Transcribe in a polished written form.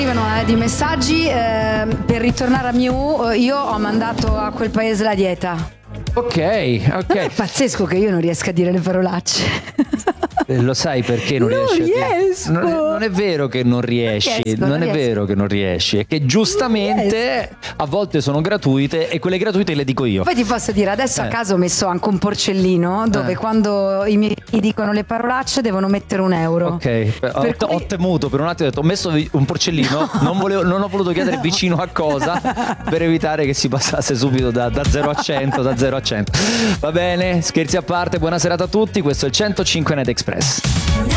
arrivano di messaggi. Per ritornare a Miu, io ho mandato a quel paese la dieta. Ok. È pazzesco che io non riesca a dire le parolacce. Lo sai perché non riesci? Riesco. Non è vero che non riesci, non è vero che non riesci, è che giustamente a volte sono gratuite e quelle gratuite le dico io. Poi ti posso dire, adesso a caso ho messo anche un porcellino dove quando i miei figli dicono le parolacce devono mettere €1. Ok, ho temuto per un attimo, ho detto, ho messo un porcellino, non ho voluto chiedere vicino a cosa per evitare che si passasse subito da 0 a 100, da 0 a 100. Va bene, scherzi a parte, buona serata a tutti, questo è il 105 Net Express.